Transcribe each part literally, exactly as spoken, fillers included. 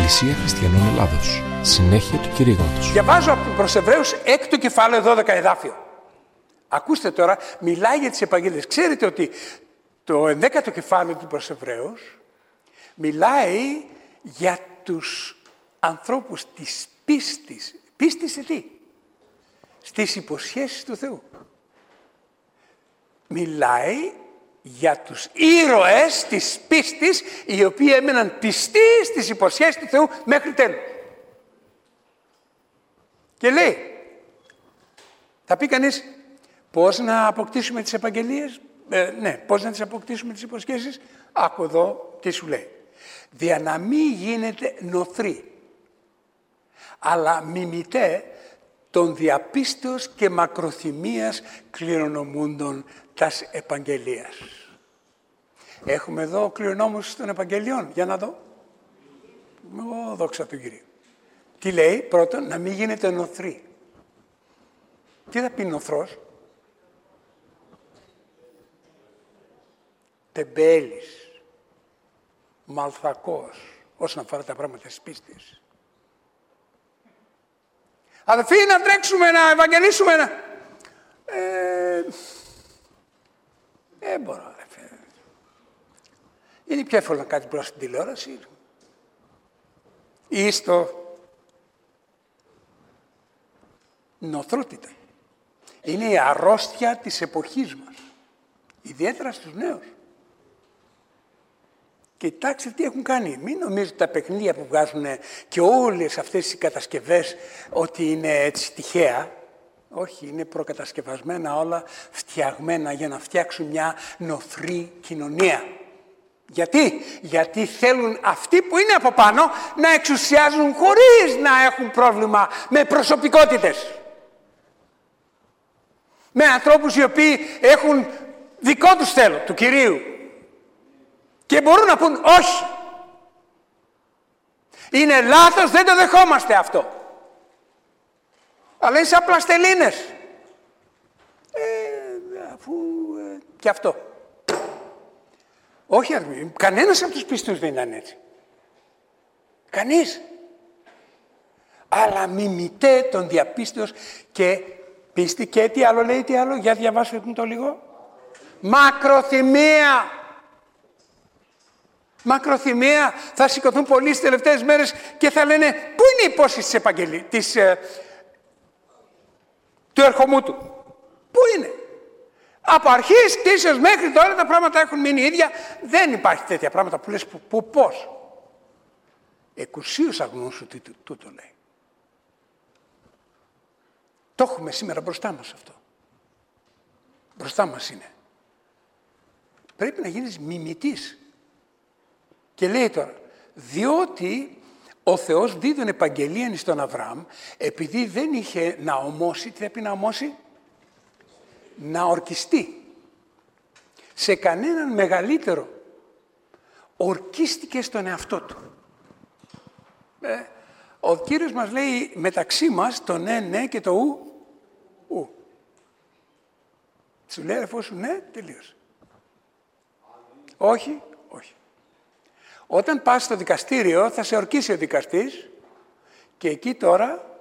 Εκκλησία Χριστιανών Ελλάδος. Συνέχεια του κηρύγματος. Διαβάζω από προς Εβραίους έκτο κεφάλαιο δώδεκα εδάφιο. Ακούστε τώρα, μιλάει για τις επαγγελίες. Ξέρετε ότι το ενδέκατο κεφάλαιο του προς Εβραίους μιλάει για τους ανθρώπους της πίστης. Πίστη σε τι? Στις υποσχέσεις του Θεού. Μιλάει για τους ήρωες της πίστης, οι οποίοι έμεναν πιστοί στις υποσχέσεις του Θεού μέχρι τέλους. Και λέει, θα πει κανείς, πώς να αποκτήσουμε τις επαγγελίες, ε, ναι, πώς να τις αποκτήσουμε τις υποσχέσεις. Άκου εδώ τι σου λέει. Δια να μην γίνετε νοθροί, αλλά μιμητέ των διαπίστεως και μακροθυμίας κληρονομούντων τας επαγγελίας. Έχουμε εδώ κληρονόμους των επαγγελιών. Για να δω. Ω, δόξα του Κυρίου. Τι λέει? Πρώτον, να μην γίνετε νοθροί. Τι θα πει νοθρός? Τεμπέλης, μαλθακός, όσον αφορά τα πράγματα της πίστης. Αδελφοί, να τρέξουμε, να ευαγγελίσουμε, να... Ε, δεν μπορώ, αδελφοί. Είναι πιο εύκολο να κάτι μπρος στην τηλεόραση ή στο νοθρότητα. Είναι η αρρώστια της εποχής μας, ιδιαίτερα στους νέους. Κοιτάξτε τι έχουν κάνει. Μην νομίζετε τα παιχνίδια που βγάζουν και όλες αυτές οι κατασκευές ότι είναι έτσι τυχαία. Όχι, είναι προκατασκευασμένα όλα, φτιαγμένα για να φτιάξουν μια νοθρή κοινωνία. Γιατί? Γιατί θέλουν αυτοί που είναι από πάνω να εξουσιάζουν χωρίς να έχουν πρόβλημα με προσωπικότητες. Με ανθρώπους οι οποίοι έχουν δικό τους θέλω, του Κυρίου. Και μπορούν να πούν όχι. Είναι λάθος, δεν το δεχόμαστε αυτό. Αλλά είναι σαν πλαστελίνες. Ε, αφού ε, και αυτό. Όχι, αδερφοί, κανένας από τους πιστούς δεν ήταν έτσι. Κανείς. Αλλά μιμητέ τον διαπίστεως και πίστη και τι άλλο λέει, τι άλλο, για διαβάστε το λίγο. Μακροθυμία. Μακροθυμία. Θα σηκωθούν πολλοί στις τελευταίες μέρες και θα λένε πού είναι η υπόσχεση της επαγγελίας, της, ε, του ερχομού του. Πού είναι? Από αρχής κτήσεως μέχρι τώρα τα πράγματα έχουν μείνει ίδια. Δεν υπάρχει τέτοια πράγματα που λες που, που πώς. Εκουσίως αγνούσου τι τούτο λέει. Το έχουμε σήμερα μπροστά μας αυτό. Μπροστά μας είναι. Πρέπει να γίνεις μιμητής. Και λέει τώρα, διότι ο Θεός δίδων επαγγελίαν στον Αβραάμ, επειδή δεν είχε να ομώσει, τι θα πει να ομώσει? Να ορκιστεί. Σε κανέναν μεγαλύτερο ορκίστηκε στον εαυτό του. Ε, ο Κύριος μας λέει μεταξύ μας το ναι, ναι και το ου, ου. Σου λέει αδερφός σου ναι, τελείωσε. Όχι, όχι. Όταν πας στο δικαστήριο θα σε ορκίσει ο δικαστής και εκεί τώρα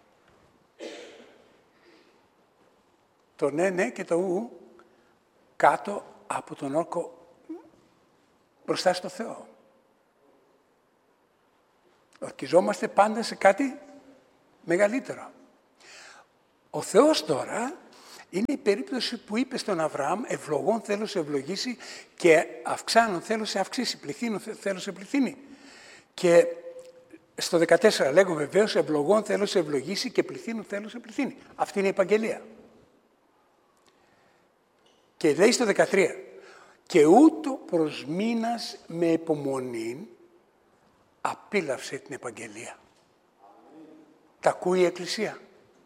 το ναι, ναι και το ου κάτω από τον όρκο μπροστά στο Θεό. Ορκιζόμαστε πάντα σε κάτι μεγαλύτερο. Ο Θεός τώρα είναι η περίπτωση που είπε στον Αβραάμ ευλογών θέλω σε ευλογήσει και αυξάνων θέλω σε αυξήσει, πληθύνων θέλω σε πληθύνει. Και στο δεκατέσσερα λέγω βεβαίως ευλογών θέλω σε ευλογήσει και πληθύνων θέλω σε πληθύνει. Αυτή είναι η επαγγελία. Και λέει στο δεκατρία και ούτω προς μήνας με υπομονή απίλαυσε την επαγγελία. Τα ακούει η Εκκλησία.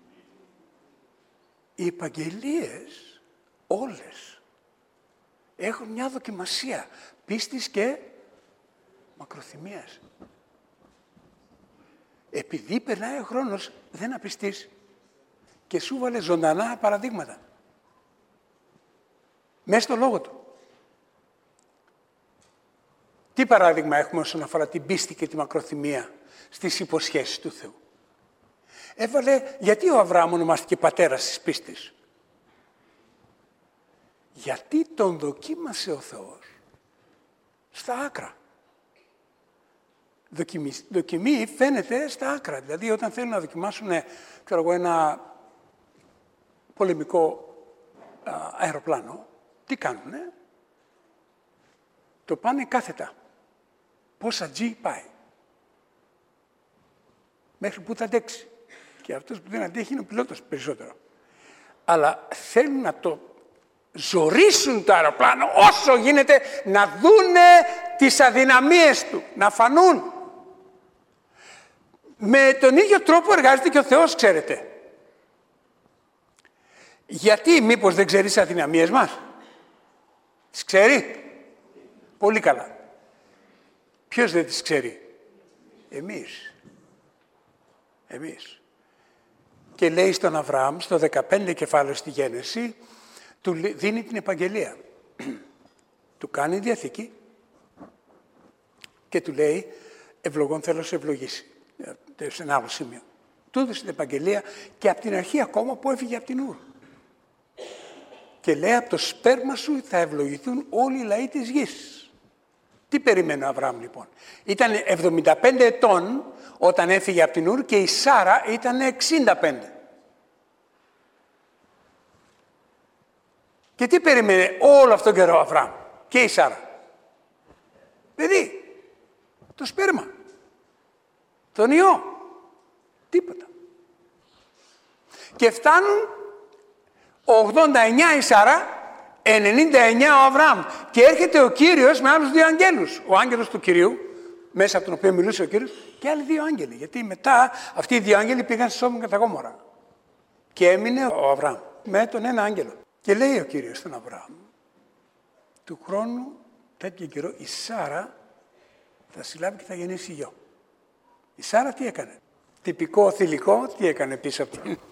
Οι επαγγελίες όλες έχουν μια δοκιμασία πίστης και μακροθυμίας. Επειδή περνάει ο χρόνος δεν απιστείς και σου βάλε ζωντανά παραδείγματα. Μέσα στο λόγο του. Τι Τι παράδειγμα έχουμε όσον αφορά την πίστη και τη μακροθυμία στις υποσχέσεις του Θεού. Έβαλε, γιατί ο Αβραάμ ονομάστηκε πατέρας της πίστης. Γιατί τον δοκίμασε ο Θεός στα άκρα. Δοκιμή, δοκιμή φαίνεται στα άκρα. Δηλαδή όταν θέλουν να δοκιμάσουν ξέρω εγώ, ένα πολεμικό α, αεροπλάνο, τι κάνουνε? Το πάνε κάθετα. Πόσα G πάει. Μέχρι που θα αντέξει. Και αυτός που δεν αντέχει είναι ο πιλότος περισσότερο. Αλλά θέλουν να το ζορίσουν το αεροπλάνο όσο γίνεται, να δούνε τις αδυναμίες του, να φανούν. Με τον ίδιο τρόπο εργάζεται και ο Θεός, ξέρετε. Γιατί, μήπως δεν ξέρει τις αδυναμίες μας? Τις ξέρει? Πολύ καλά. Ποιος δεν τις ξέρει? Εμείς. Εμείς. Και λέει στον Αβραάμ, στο δεκαπέντε κεφάλαιο στη Γένεση, του δίνει την επαγγελία. Του κάνει διαθήκη και του λέει, ευλογών θέλω σε ευλογήσει. Σε ένα άλλο σημείο. Του έδωσε την επαγγελία και από την αρχή ακόμα που έφυγε από την Ούρ. Και λέει, από το σπέρμα σου θα ευλογηθούν όλοι οι λαοί της γης. Τι περιμένει ο Αβραάμ λοιπόν? Ήταν εβδομήντα πέντε ετών όταν έφυγε από την Ούρ και η Σάρα ήταν εξήντα πέντε. Και τι περίμενε όλο αυτόν τον καιρό ο Αβραάμ και η Σάρα? Παιδί, το σπέρμα, τον ιό, τίποτα. Και φτάνουν ογδόντα εννιά η Σάρα, ενενήντα εννιά ο Αβραάμ. Και έρχεται ο Κύριος με άλλους δύο αγγέλους. Ο άγγελος του Κυρίου, μέσα από τον οποίο μιλούσε ο Κύριος, και άλλοι δύο άγγελοι. Γιατί μετά αυτοί οι δύο άγγελοι πήγαν στη Σόδομα και τα Γόμορα. Και έμεινε ο Αβραάμ με τον ένα άγγελο. Και λέει ο Κύριος στον Αβραάμ, του χρόνου τέτοιο καιρό η Σάρα θα συλλάβει και θα γεννήσει γιο. Η Σάρα τι έκανε? Τυπικό θηλυκό, τι έκανε πίσω από την...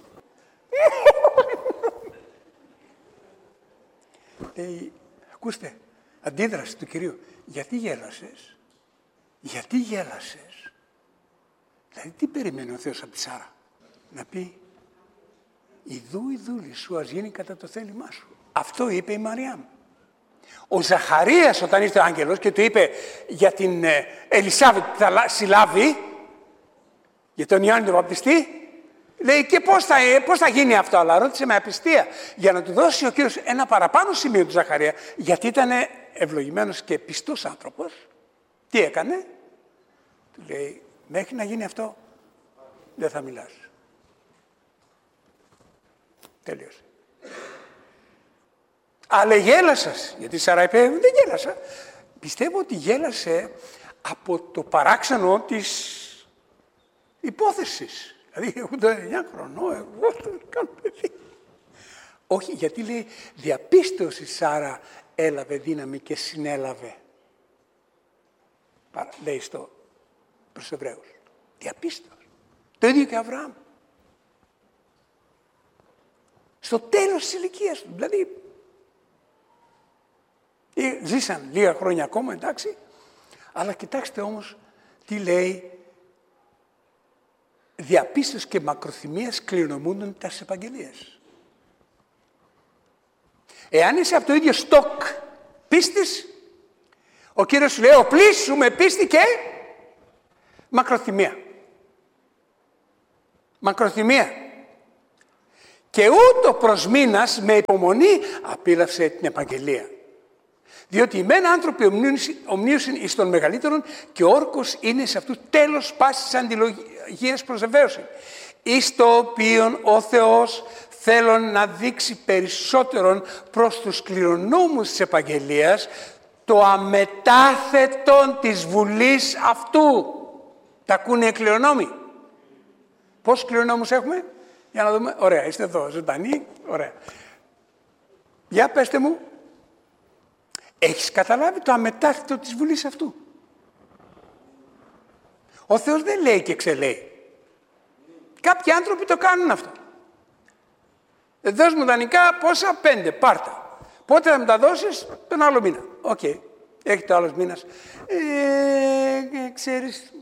Λέει, ακούστε, αντίδραση του Κυρίου. Γιατί γέλασες? Γιατί γέλασες? Δηλαδή τι περιμένει ο Θεός από τη Σάρα? Να πει, ιδού η δούλη σου ας γίνει κατά το θέλημά σου. Αυτό είπε η Μαριάμ. Ο Ζαχαρίας όταν ήρθε ο άγγελος και του είπε για την Ελισάβετ που θα συλλάβει, για τον Ιωάννη τον Βαπτιστή, λέει και πώς θα, πώς θα γίνει αυτό? Αλλά ρώτησε με απιστία για να του δώσει ο Κύριος ένα παραπάνω σημείο του Ζαχαρία, γιατί ήταν ευλογημένος και πιστός άνθρωπος. Τι έκανε? Του λέει, μέχρι να γίνει αυτό δεν θα μιλάς. Τελείωσε. Αλλά γέλασας, γιατί η Σάρα είπε, δεν γέλασα. Πιστεύω ότι γέλασε από το παράξενο της υπόθεσης. Δηλαδή, ογδόντα εννιά χρονών, εγώ το κάνω παιδί. Όχι, γιατί λέει, διαπίστωση η Σάρα έλαβε δύναμη και συνέλαβε. Παρα, λέει στο προς τους Εβραίους. Διαπίστωση. Το ίδιο και ο Αβραάμ. Στο τέλος της ηλικίας του. Δηλαδή, ζήσαν λίγα χρόνια ακόμα, εντάξει. Αλλά κοιτάξτε όμως τι λέει. Διαπίστωση και μακροθυμίας κληρονομούνται τας επαγγελίες. Εάν είσαι από το ίδιο στόκ πίστης, ο Κύριος σου λέει, οπλίσου με πίστη και μακροθυμία. Μακροθυμία. Και ούτω προς μήνας με υπομονή απίλαυσε την επαγγελία. Διότι οι μεν άνθρωποι ομνίωσιν εις των μεγαλύτερων και ο όρκος είναι σε αυτού τέλος πάσης αντιλογίας προσεβαίωσιν. Εις το οποίον ο Θεός θέλουν να δείξει περισσότερον προς τους κληρονόμους της επαγγελίας το αμετάθετον της βουλής αυτού. Τα ακούνε οι κληρονόμοι. Πόσους κληρονόμους έχουμε? Για να δούμε. Ωραία, είστε εδώ, ζωντανοί. Ωραία. Για πέστε μου. Έχεις καταλάβει το αμετάθετο της βουλής αυτού? Ο Θεός δεν λέει και ξελέει. Κάποιοι άνθρωποι το κάνουν αυτό. Ε, δώσ' μου δανεικά πόσα? Πέντε, πάρτα. Πότε θα μου τα δώσεις? Τον άλλο μήνα. Οκ. Okay. Έχετε ο άλλος μήνας. Ε, ε, ξέρεις,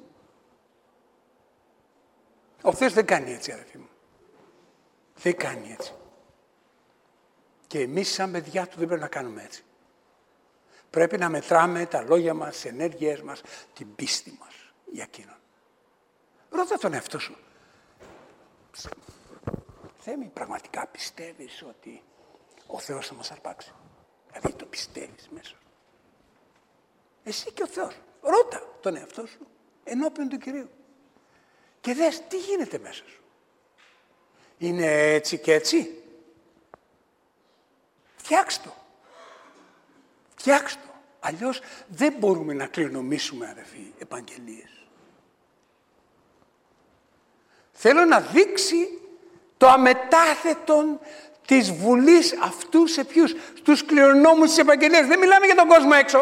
ο Θεός δεν κάνει έτσι, αδερφοί μου. Δεν κάνει έτσι. Και εμείς σαν παιδιά του δεν πρέπει να κάνουμε έτσι. Πρέπει να μετράμε τα λόγια μας, τις ενέργειές μας, την πίστη μας για εκείνον. Ρώτα τον εαυτό σου. Θέμη, πραγματικά πιστεύεις ότι ο Θεός θα μας αρπάξει? Δηλαδή το πιστεύεις μέσα σου? Εσύ και ο Θεός. Ρώτα τον εαυτό σου ενώπιον του Κυρίου. Και δες τι γίνεται μέσα σου. Είναι έτσι και έτσι? Φτιάξ' το. Φτιάξ' το. Αλλιώς δεν μπορούμε να κληρονομήσουμε, αδερφοί, επαγγελίες. Θέλω να δείξει το αμετάθετον της Βουλής αυτού σε ποιους? Στους κληρονόμους της επαγγελίας. Δεν μιλάμε για τον κόσμο έξω.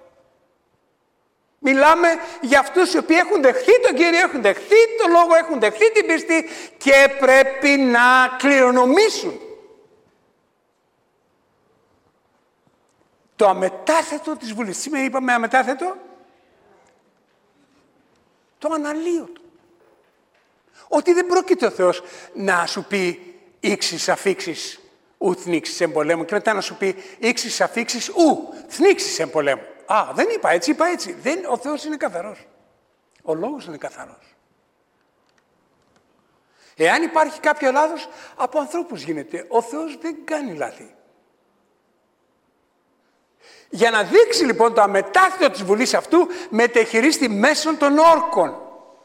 Μιλάμε για αυτούς οι οποίοι έχουν δεχθεί τον Κύριο, έχουν δεχθεί τον Λόγο, έχουν δεχθεί την πίστη και πρέπει να κληρονομήσουν. Το αμετάθετο της Βουλής. Σήμερα είπαμε αμετάθετο. Το αναλύωτο. Ότι δεν πρόκειται ο Θεός να σου πει ήξεις αφήξεις ου θνήξεις εν πολέμου και μετά να σου πει ήξεις αφήξεις ου θνήξεις εν πολέμου. Α, δεν είπα έτσι, είπα έτσι. Δεν, ο Θεός είναι καθαρός. Ο λόγος είναι καθαρός. Εάν υπάρχει κάποιο λάθος, από ανθρώπους γίνεται. Ο Θεός δεν κάνει λάθη. Για να δείξει λοιπόν το αμετάθετο της Βουλής αυτού, μετεχειρίστη μέσων των όρκων.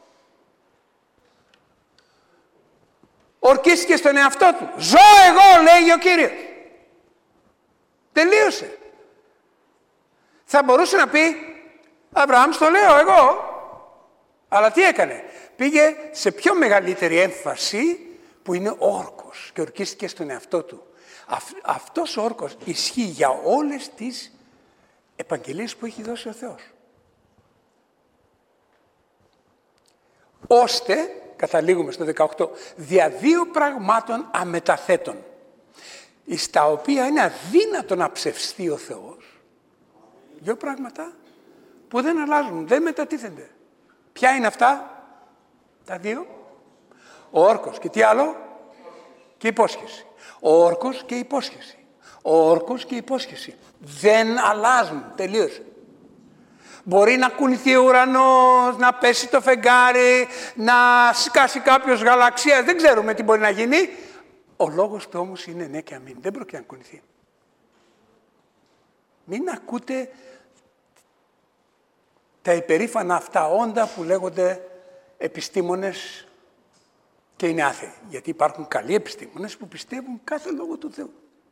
Ορκίστηκε στον εαυτό του. Ζω εγώ, λέει ο Κύριος. Τελείωσε. Θα μπορούσε να πει, Αβραάμ, στο λέω εγώ. Αλλά τι έκανε? Πήγε σε πιο μεγαλύτερη έμφαση που είναι όρκος και ορκίστηκε στον εαυτό του. Αυτ, αυτός ο όρκος ισχύει για όλες τις επαγγελίες που έχει δώσει ο Θεός. Ώστε, καταλήγουμε στο δεκαοκτώ, δια δύο πραγμάτων αμεταθέτων, εις τα οποία είναι αδύνατο να ψευστεί ο Θεός. Δύο πράγματα που δεν αλλάζουν, δεν μετατίθενται. Ποια είναι αυτά τα δύο? Ο όρκος και τι άλλο? Και η υπόσχεση. Ο όρκος και η υπόσχεση. Ο όρκος και η υπόσχεση. Δεν αλλάζουν. Τελείωσε. Μπορεί να κουνηθεί ο ουρανός, να πέσει το φεγγάρι, να σκάσει κάποιος γαλαξίας. Δεν ξέρουμε τι μπορεί να γίνει. Ο λόγος του όμως είναι ναι και αμήν. Δεν πρόκειται να κουνηθεί. Μην ακούτε τα υπερήφανα αυτά όντα που λέγονται επιστήμονες και είναι άθεοι. Γιατί υπάρχουν καλοί επιστήμονες που πιστεύουν κάθε λόγο του Θεού.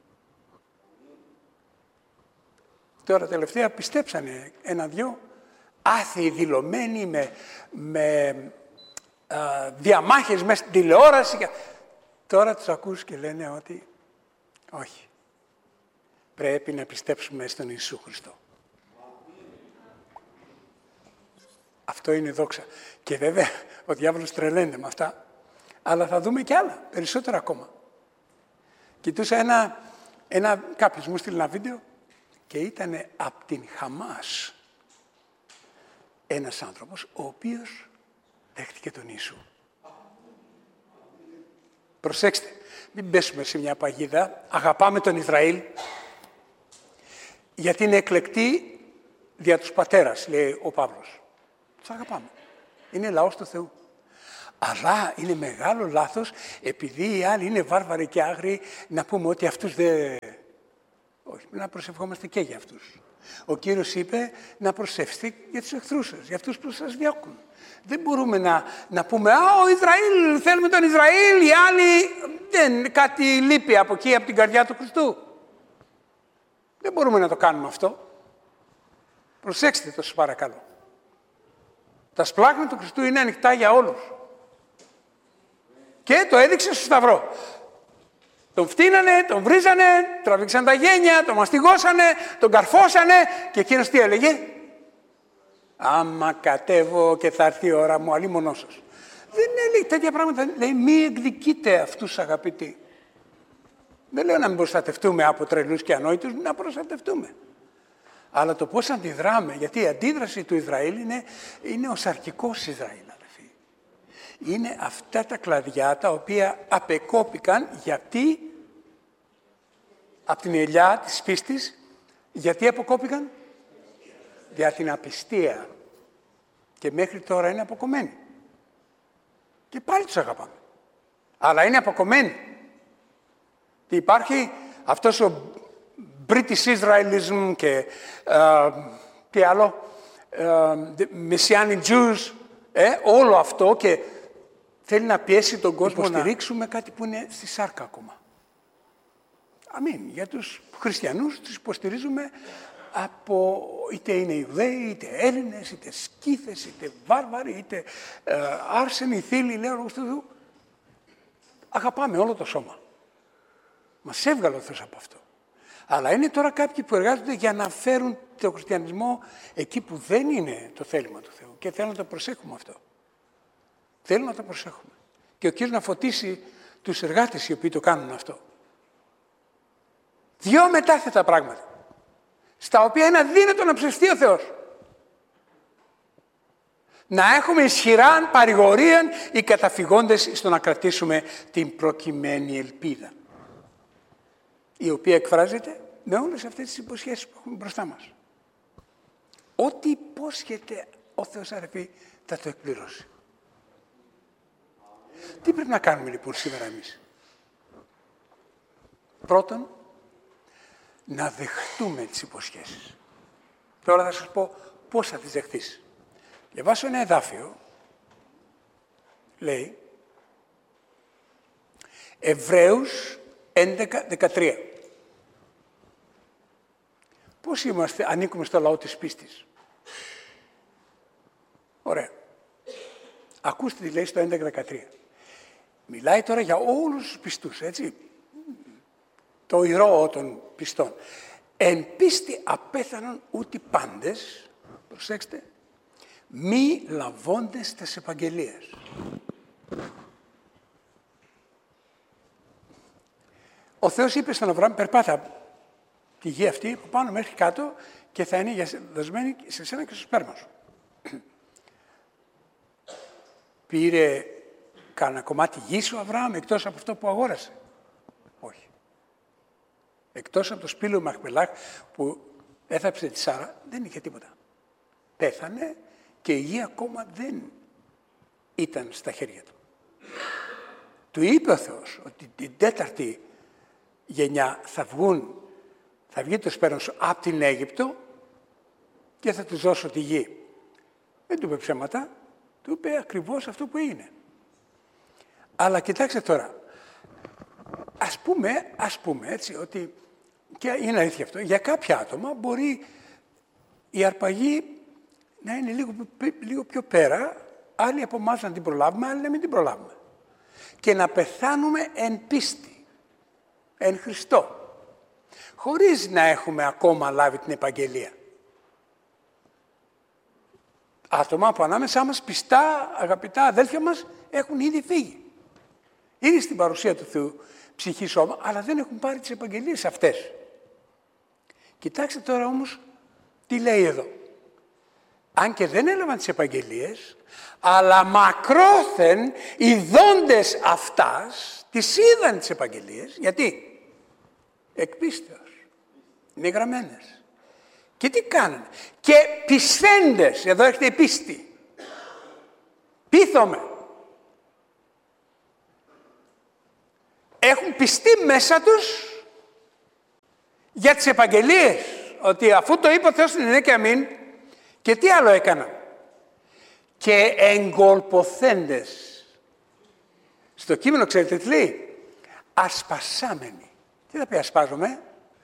Τώρα τελευταία πιστέψανε ένα-δυο άθεοι δηλωμένοι με, με α, διαμάχες μέσα στην τηλεόραση. Τώρα τους ακούς και λένε ότι όχι. Πρέπει να πιστέψουμε στον Ιησού Χριστό. Αυτό είναι δόξα. Και βέβαια ο διάβολος τρελαίνεται με αυτά. Αλλά θα δούμε κι άλλα, περισσότερα ακόμα. Κοιτούσα ένα, ένα κάποιος μου στείλει ένα βίντεο και ήταν από την Χαμάς ένας άνθρωπος ο οποίος δέχτηκε τον Ιησού. Προσέξτε, μην πέσουμε σε μια παγίδα. Αγαπάμε τον Ισραήλ γιατί είναι εκλεκτή δια τους πατέρας, λέει ο Παύλος. Τους αγαπάμε. Είναι λαός του Θεού. Αλλά είναι μεγάλο λάθος, επειδή οι άλλοι είναι βάρβαροι και άγριοι, να πούμε ότι αυτούς δεν... Όχι, να προσευχόμαστε και για αυτούς. Ο Κύριος είπε να προσεύσετε για τους εχθρούς σας, για αυτούς που σας διώκουν. Δεν μπορούμε να, να πούμε «Α, ο Ισραήλ, θέλουμε τον Ισραήλ», οι άλλοι δεν, κάτι λείπει από εκεί, από την καρδιά του Χριστού. Δεν μπορούμε να το κάνουμε αυτό. Προσέξτε το, σας παρακαλώ. Τα σπλάγματα του Χριστού είναι ανοιχτά για όλους. Και το έδειξε στο Σταυρό. Τον φτύνανε, τον βρίζανε, τραβήξαν τα γένια, τον μαστιγώσανε, τον καρφώσανε και εκείνος τι έλεγε? Άμα κατέβω και θα έρθει η ώρα μου, αλλήμωνός σας. Δεν έλεγε τέτοια πράγματα. Λέει μη εκδικείτε αυτούς αγαπητοί. Δεν λέω να μην προστατευτούμε από τρελούς και ανόητους, να προστατευτούμε. αλλά το πώς αντιδράμε, γιατί η αντίδραση του Ισραήλ είναι, είναι ο σαρκικός Ισραήλ. Αδελφοί. Είναι αυτά τα κλαδιά τα οποία απεκόπηκαν γιατί, από την ελιά της πίστης, γιατί αποκόπηκαν, για την απιστία. Και μέχρι τώρα είναι αποκομμένοι. Και πάλι τους αγαπάμε. Αλλά είναι αποκομμένοι. Και υπάρχει αυτός ο British Israelism και uh, τι άλλο, uh, Messianic Jews, ε, όλο αυτό, και θέλει να πιέσει τον κόσμο να υποστηρίξουμε κάτι που είναι στη σάρκα ακόμα. Αμήν. Για τους χριστιανούς τους υποστηρίζουμε από είτε είναι Ιουδαίοι, είτε Έλληνες, είτε Σκύθες, είτε Βάρβαροι, είτε ε, άρσενοι, θήλοι, λέω λόγω του Θεού. Αγαπάμε όλο το σώμα. Μας έβγαλε ο Θεός από αυτό. Αλλά είναι τώρα κάποιοι που εργάζονται για να φέρουν τον χριστιανισμό εκεί που δεν είναι το θέλημα του Θεού. Και θέλω να το προσέχουμε αυτό. Θέλω να το προσέχουμε. Και ο Κύριος να φωτίσει τους εργάτες οι οποίοι το κάνουν αυτό. Δυο μετάθετα πράγματα, στα οποία είναι αδύνατο να ψευστεί ο Θεός. Να έχουμε ισχυράν παρηγορίαν οι καταφυγόντες στο να κρατήσουμε την προκειμένη ελπίδα, η οποία εκφράζεται με όλες αυτές τις υποσχέσεις που έχουμε μπροστά μας. Ό,τι υπόσχεται ο Θεός, αδελφοί, θα το εκπληρώσει. Τι πρέπει να κάνουμε λοιπόν σήμερα εμείς? Πρώτον, να δεχτούμε τις υποσχέσεις. Τώρα θα σας πω πώς θα τις δεχτείς. Διαβάσω ένα εδάφιο, λέει, Εβραίους έντεκα δεκατρία. Πώς είμαστε, ανήκουμε στο λαό της πίστης? Ωραία. Ακούστε τι λέει στο έντεκα δεκατρία. Μιλάει τώρα για όλους τους πιστούς, έτσι. Το ηρώο των πιστών. Εν πίστη απέθανον ούτι πάντες, προσέξτε, μη λαβώντες τας επαγγελίες. Ο Θεός είπε στον Αβραάμ, περπάτα τη γη αυτή από πάνω μέχρι κάτω και θα είναι δοσμένη σε σένα και στο σπέρμα σου. Πήρε κανένα κομμάτι γης ο Αβραάμ εκτός από αυτό που αγόρασε? Όχι. Εκτός από το σπήλαιο Μαχπελάχ που έθαψε τη Σάρα, δεν είχε τίποτα. Πέθανε και η γη ακόμα δεν ήταν στα χέρια του. Του είπε ο Θεός ότι την τέταρτη γενιά θα βγουν, θα βγει το σπέρμα σου από την Αίγυπτο και θα τους δώσω τη γη. Δεν του είπε ψέματα, του είπε ακριβώς αυτό που είναι. Αλλά κοιτάξτε τώρα, ας πούμε, ας πούμε έτσι, ότι, και είναι αλήθεια αυτό, για κάποια άτομα μπορεί η αρπαγή να είναι λίγο, λίγο πιο πέρα, άλλοι από εμάς να την προλάβουμε, άλλοι να μην την προλάβουμε. Και να πεθάνουμε εν πίστη, εν Χριστώ, χωρίς να έχουμε ακόμα λάβει την επαγγελία. Άτομα που ανάμεσά μας, πιστά, αγαπητά αδέλφια μας, έχουν ήδη φύγει. Είναι στην παρουσία του Θεού ψυχή σώμα, αλλά δεν έχουν πάρει τις επαγγελίες αυτές. Κοιτάξτε τώρα όμως τι λέει εδώ. Αν και δεν έλαβαν τις επαγγελίες, αλλά μακρόθεν οι δόντες αυτάς τις είδαν τις επαγγελίες. Γιατί? Εκ πίστεως. Είναι γραμμένες. Και τι κάνουν? Και πιστέντες, εδώ έχετε πίστη. Πείθομαι. Έχουν πιστεί μέσα τους για τις επαγγελίες. Ότι αφού το είπε ο Θεός στην ναι και αμήν, και τι άλλο έκανα? Και εγκολποθέντες. Στο κείμενο ξέρετε τι λέει? Ασπασάμενοι. Τι θα πει ασπάζομαι?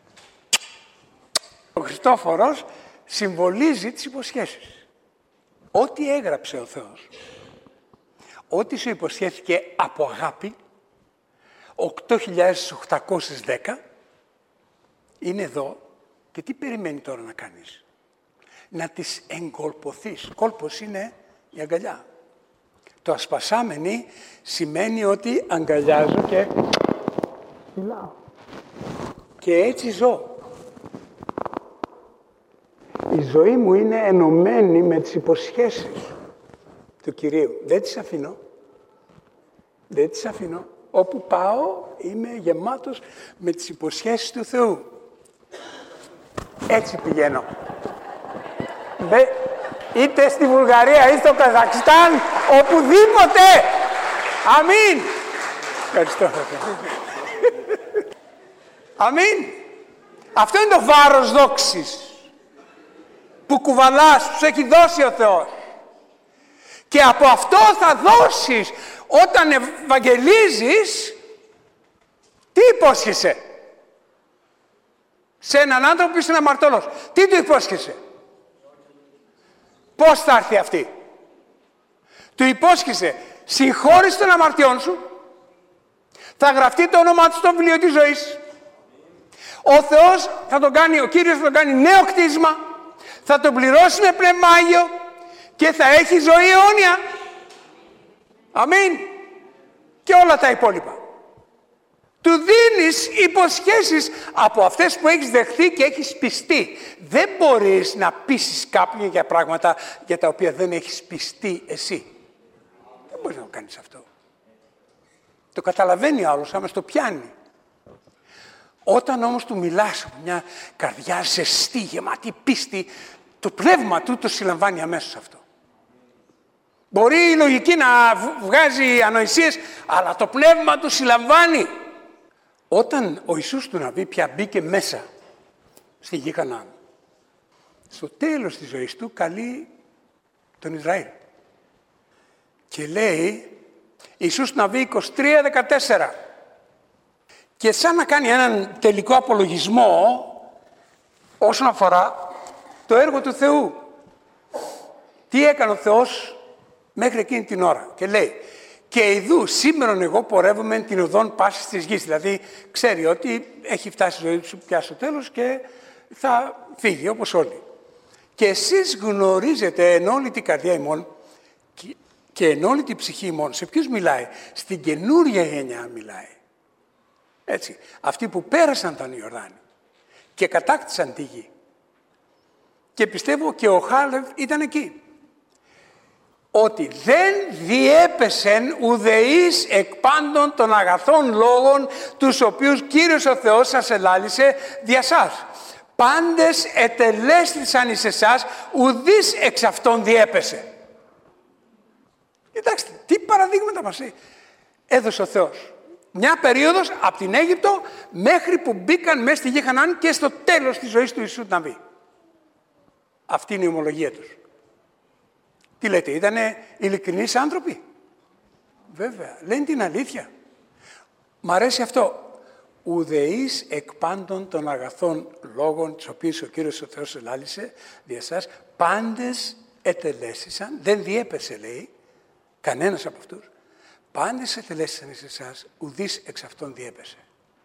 Ο Χριστόφορος συμβολίζει τις υποσχέσεις. Ό,τι έγραψε ο Θεός, ό,τι σου υποσχέθηκε από αγάπη, οκτώ χιλιάδες οκτακόσιες δέκα, είναι εδώ και τι περιμένει τώρα να κάνεις? Να τις εγκολποθείς. Κόλπος είναι η αγκαλιά. Το ασπασάμενη σημαίνει ότι αγκαλιάζω και φυλάω. Και έτσι ζω. Η ζωή μου είναι ενωμένη με τις υποσχέσεις του Κυρίου. Δεν τις αφήνω. Δεν τις αφήνω. Όπου πάω είμαι γεμάτος με τις υποσχέσεις του Θεού. Έτσι πηγαίνω. Είτε στη Βουλγαρία είτε στο Καζακστάν, οπουδήποτε. Αμήν. Ευχαριστώ. Αμήν. Αυτό είναι το βάρος δόξης που κουβαλάς, που σου έχει δώσει ο Θεός. Και από αυτό θα δώσεις όταν ευαγγελίζεις. Τι υπόσχεσαι σε έναν άνθρωπο που είσαι αμαρτωλός? Τι του υπόσχεσαι? Πώς θα έρθει αυτή? Του υπόσχεσαι συγχώρηση των αμαρτιών σου, θα γραφτεί το όνομά του στο βιβλίο της ζωής. Ο Θεός θα τον κάνει, ο Κύριος θα τον κάνει νέο κτίσμα, θα τον πληρώσει με πνεύμα Άγιο και θα έχει ζωή αιώνια. Αμήν. Και όλα τα υπόλοιπα. Του δίνεις υποσχέσεις από αυτές που έχεις δεχθεί και έχεις πιστεί. Δεν μπορείς να πείσεις κάποιον για πράγματα για τα οποία δεν έχεις πιστεί εσύ. Δεν μπορείς να το κάνεις αυτό. Το καταλαβαίνει ο άλλος, άμα στο πιάνει. Όταν όμως του μιλάς από μια καρδιά ζεστή, γεμάτη πίστη, το πνεύμα του το συλλαμβάνει αμέσως αυτό. Μπορεί η λογική να βγάζει ανοησίες, αλλά το πνεύμα του συλλαμβάνει. Όταν ο Ιησούς του Ναβί πια μπήκε μέσα στη γη Χαναάν, στο τέλος της ζωής του καλεί τον Ισραήλ. Και λέει, Ιησούς του Ναβί είκοσι τρία δεκατέσσερα, και σαν να κάνει έναν τελικό απολογισμό όσον αφορά το έργο του Θεού. Τι έκανε ο Θεός μέχρι εκείνη την ώρα. Και λέει, και ιδού σήμερον εγώ πορεύομαι την οδόν πάσης της γης. Δηλαδή ξέρει ότι έχει φτάσει η ζωή του πια στο τέλος και θα φύγει όπως όλοι. Και εσείς γνωρίζετε εν όλη την καρδιά ημών και εν όλη την ψυχή ημών. Σε ποιους μιλάει? Στην καινούρια γενιά μιλάει. Έτσι, αυτοί που πέρασαν τον Ιορδάνη και κατάκτησαν τη γη. Και πιστεύω και ο Χάλευ ήταν εκεί. Ότι δεν διέπεσεν ουδεής εκ πάντων των αγαθών λόγων τους οποίους Κύριος ο Θεός σας ελάλησε δια σας. Πάντες ετελέστησαν εις εσάς, ουδής εξ αυτών διέπεσε. Κοιτάξτε, τι παραδείγματα μας έδωσε ο Θεός. Μια περίοδος από την Αίγυπτο μέχρι που μπήκαν μέσα στη γη Χαναάν και στο τέλος της ζωής του Ιησού Ναβί. Αυτή είναι η ομολογία τους. Τι λέτε, ήτανε ειλικρινείς άνθρωποι? Βέβαια, λένε την αλήθεια. Μ' αρέσει αυτό. Ουδεής εκ πάντων των αγαθών λόγων, τους οποίους ο Κύριος ο Θεός ελάλησε δια σας, πάντες ετελέστησαν, δεν διέπεσε λέει, κανένας από αυτούς, πάντες ετελέστησαν εις εσάς, ουδής εξ αυτών διέπεσε.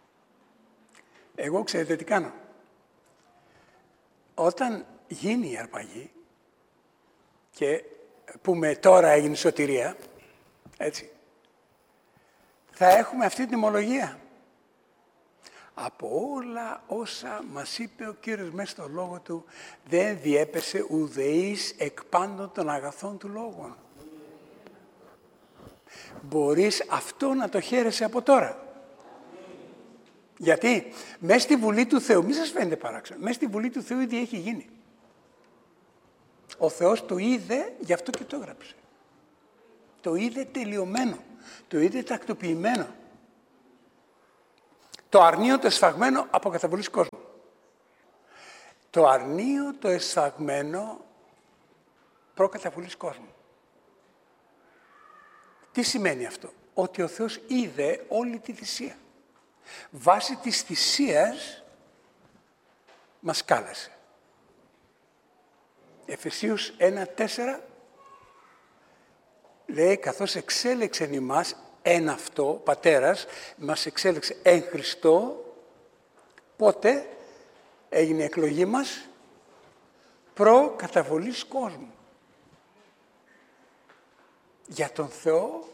Εγώ ξέρετε τι κάνω? Όταν γίνει η αρπαγή και πούμε τώρα έγινε σωτηρία, έτσι, θα έχουμε αυτή την ομολογία. Από όλα όσα μας είπε ο Κύριος μέσα στο λόγο του, δεν διέπεσε ουδεής εκ πάντων των αγαθών του λόγων. Μπορείς αυτό να το χαίρεσαι από τώρα. Γιατί μέσα στη Βουλή του Θεού, μη σας φαίνεται παράξενο, μέσα στη Βουλή του Θεού ήδη έχει γίνει. Ο Θεός το είδε, γι' αυτό και το έγραψε. Το είδε τελειωμένο, το είδε τακτοποιημένο. Το αρνείο το εσφαγμένο από καταβολής κόσμου. Το αρνείο το εσφαγμένο προκαταβολής κόσμου. Τι σημαίνει αυτό? Ότι ο Θεός είδε όλη τη θυσία. Βάσει της θυσίας μας κάλεσε. Εφεσίους ένα τέσσερα λέει, καθώς εξέλεξεν ημάς εν αυτό, πατέρας, μας εξέλεξε εν Χριστώ, πότε έγινε η εκλογή μας? Προ καταβολής κόσμου. Για τον Θεό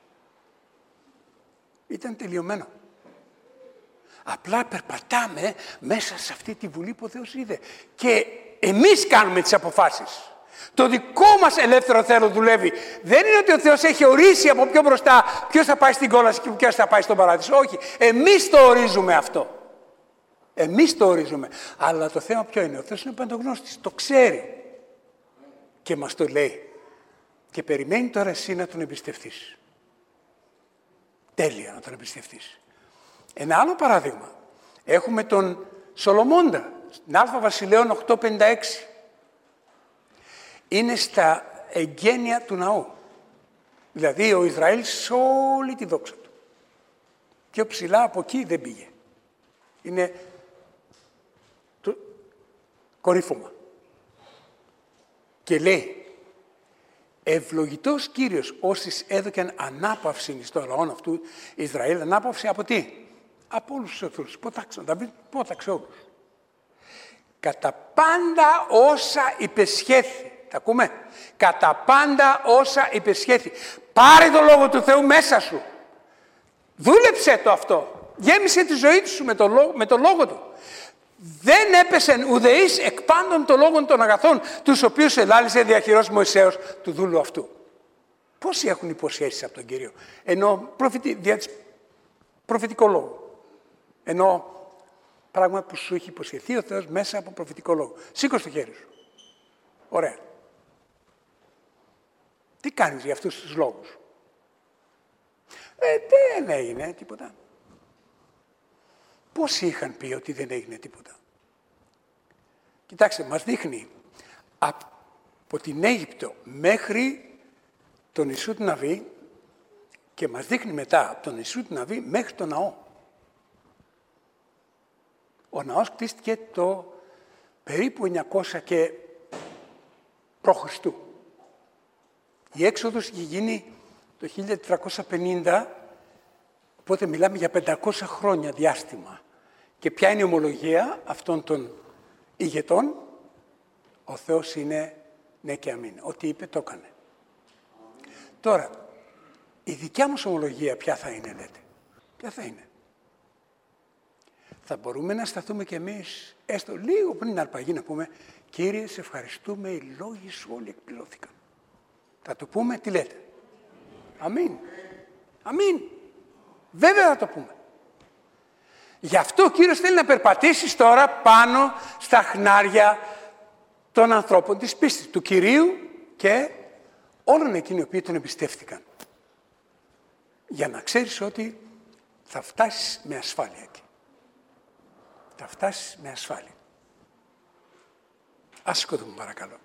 ήταν τελειωμένο. Απλά περπατάμε μέσα σε αυτή τη Βουλή που ο Θεός είδε. Και Εμείς κάνουμε τις αποφάσεις. Το δικό μας ελεύθερο θέλω δουλεύει. Δεν είναι ότι ο Θεός έχει ορίσει από πιο μπροστά ποιος θα πάει στην κόλαση και ποιος θα πάει στον παράδεισο. Όχι. Εμείς το ορίζουμε αυτό. Εμείς το ορίζουμε. Αλλά το θέμα ποιο είναι? Ο Θεός είναι παντογνώστης. Το ξέρει. Και μας το λέει. Και περιμένει τώρα εσύ να τον εμπιστευτείς. Τέλεια να τον εμπιστευτείς. Ένα άλλο παράδειγμα. Έχουμε τον Σολομώντα. Στην Α Βασιλέων οκτώ πενήντα έξι. Είναι στα εγγένεια του ναού. Δηλαδή ο Ισραήλ σε όλη τη δόξα του. Πιο ψηλά από εκεί δεν πήγε. Είναι το κορύφωμα. Και λέει, ευλογητός Κύριος όσοι έδωκαν ανάπαυση στο λαό αυτού Ισραήλ. Ανάπαυση από τι? Από όλους τους εχθρούς. Πόταξε, πόταξε όλους. Κατά πάντα όσα υπεσχέθη. Τα ακούμε? Κατά πάντα όσα υπεσχέθη. Πάρε το Λόγο του Θεού μέσα σου. Δούλεψε το αυτό. Γέμισε τη ζωή σου με το λόγο, με το λόγο του. Δεν έπεσε ουδεής εκ πάντων των λόγων των αγαθών, τους οποίους ελάλησε διαχειρός Μωυσέως του δούλου αυτού. Πόσοι έχουν υποσχέσεις από τον Κύριο? Ενώ προφητι, δια της προφητικό λόγο. Ενώ πράγμα που σου έχει υποσχεθεί ο Θεός μέσα από προφητικό λόγο. Σήκω στο χέρι σου. Ωραία. Τι κάνεις για αυτούς τους λόγους? Ε, δεν έγινε τίποτα. Πόσοι είχαν πει ότι δεν έγινε τίποτα? Κοιτάξτε, μας δείχνει από την Αίγυπτο μέχρι τον Ισούτ Ναβί και μας δείχνει μετά από τον Ισούτ Ναβί μέχρι τον ναό. Ο ναός κτίστηκε το περίπου εννιακόσια και π.Χ. Η έξοδος είχε γίνει το χίλια τετρακόσια πενήντα, οπότε μιλάμε για πεντακόσια χρόνια διάστημα. Και ποια είναι η ομολογία αυτών των ηγετών? Ο Θεός είναι ναι και αμήν. Ό,τι είπε το έκανε. Τώρα, η δικιά μας ομολογία ποια θα είναι, λέτε? Ποια θα είναι? Θα μπορούμε να σταθούμε κι εμείς, έστω λίγο πριν την αρπαγή, να πούμε, Κύριε, σε ευχαριστούμε, οι λόγοι σου όλοι εκπληρώθηκαν. Θα το πούμε, τι λέτε? Αμήν. Αμήν. Βέβαια θα το πούμε. Γι' αυτό ο Κύριος θέλει να περπατήσεις τώρα πάνω στα χνάρια των ανθρώπων της πίστης, του Κυρίου και όλων εκείνοι οι οποίοι τον εμπιστεύτηκαν. Για να ξέρεις ότι θα φτάσεις με ασφάλεια εκεί. Θα φτάσεις με ασφάλεια. Ας σηκωθούμε παρακαλώ.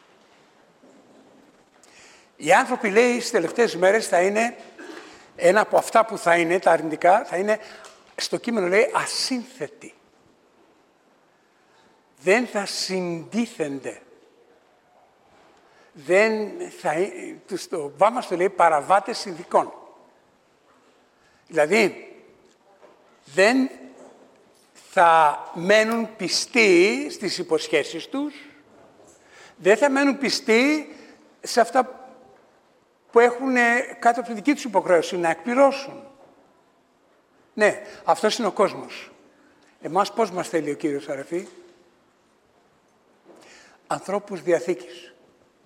Οι άνθρωποι, λέει, στις τελευταίες μέρες θα είναι, ένα από αυτά που θα είναι, τα αρνητικά, θα είναι, στο κείμενο λέει, ασύνθετοι. Δεν θα συντίθενται. Δεν θα, στο βάμα στο λέει, παραβάτες συνδικών. Δηλαδή, δεν θα μένουν πιστοί στις υποσχέσεις τους, δεν θα μένουν πιστοί σε αυτά που έχουν κάτω από τη δική τους υποχρέωση να εκπληρώσουν. Ναι, αυτός είναι ο κόσμος. Εμάς πώς μας θέλει ο Κύριος, αρεφοί? Ανθρώπους διαθήκης.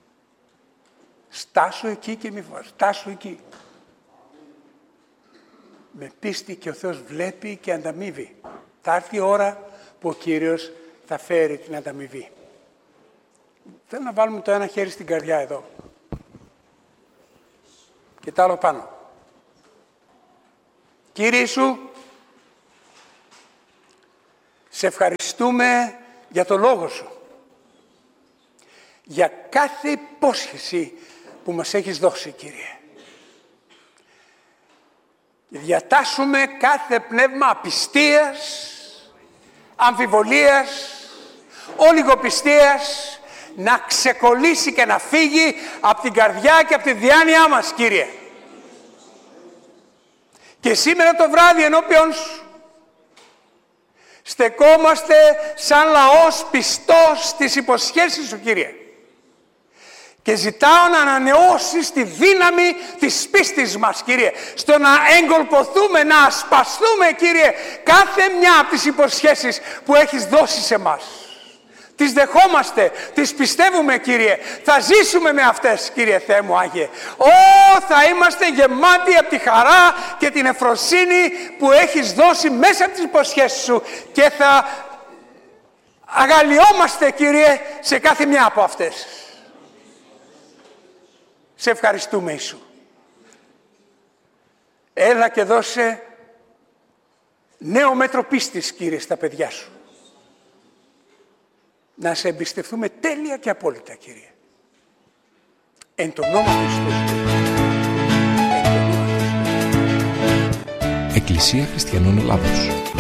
Στάσου εκεί και μη φοβάσαι. Στάσου εκεί. Με πίστη, και ο Θεός βλέπει και ανταμείβει. Θα έρθει η ώρα που ο Κύριος θα φέρει την ανταμοιβή. Θέλω να βάλουμε το ένα χέρι στην καρδιά εδώ. Και το άλλο πάνω. Κύριε Ιησού, σε ευχαριστούμε για το Λόγο Σου. Για κάθε υπόσχεση που μας έχεις δώσει, Κύριε. Διατάσσουμε κάθε πνεύμα απιστίας, αμφιβολίας, ολιγοπιστίας, να ξεκολλήσει και να φύγει από την καρδιά και από τη διάνοιά μας, Κύριε. Και σήμερα το βράδυ ενώπιον Σου στεκόμαστε σαν λαός πιστός στις υποσχέσεις Σου, Κύριε. Και ζητάω να ανανεώσεις τη δύναμη της πίστης μας, Κύριε. Στο να εγκολποθούμε, να ασπαστούμε, Κύριε, κάθε μια από τις υποσχέσεις που έχεις δώσει σε μας. Τις δεχόμαστε, τις πιστεύουμε, Κύριε. Θα ζήσουμε με αυτές, Κύριε Θεέ μου Άγιε. Ω, θα είμαστε γεμάτοι από τη χαρά και την ευφροσύνη που έχεις δώσει μέσα από τις υποσχέσεις σου και θα αγαλιόμαστε, Κύριε, σε κάθε μια από αυτές. Σε ευχαριστούμε, Ιησού. Έλα και δώσε νέο μέτρο πίστης, Κύριε, στα παιδιά σου. Να σε εμπιστευτούμε τέλεια και απόλυτα, Κύριε. Εν το όνομα του Χριστού. Εκκλησία Χριστιανών Ελλάδος.